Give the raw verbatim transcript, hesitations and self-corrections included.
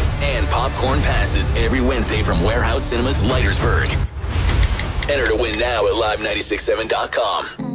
tickets and popcorn passes every Wednesday from Warehouse Cinemas, Leitersburg. Enter to win now at live nine six seven dot com.